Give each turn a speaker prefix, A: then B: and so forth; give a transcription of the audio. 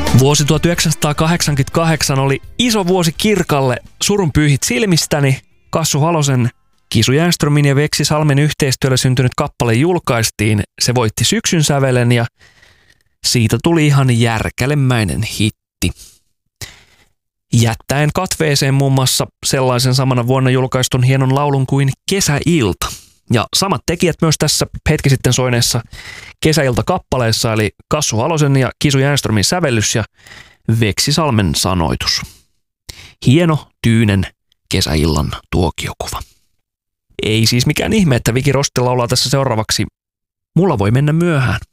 A: Vuosi 1988 oli iso vuosi Kirkalle. Surun pyyhit silmistäni. Kassu Halosen, Kisu Jänströmin ja Veksi Salmen yhteistyöllä syntynyt kappale julkaistiin. Se voitti syksyn sävelen ja siitä tuli ihan järkälemäinen hitti. Jättäen katveeseen muun muassa sellaisen samana vuonna julkaistun hienon laulun kuin Kesäilta. Ja samat tekijät myös tässä hetki sitten soineessa Kesäilta-kappaleessa, eli Kassu Halosen ja Kisu Jänströmin sävellys ja Veksi Salmen sanoitus. Hieno, tyynen kesäillan tuokiokuva. Ei siis mikään ihme, että Viki Rosti laulaa tässä seuraavaksi Mulla voi mennä myöhään.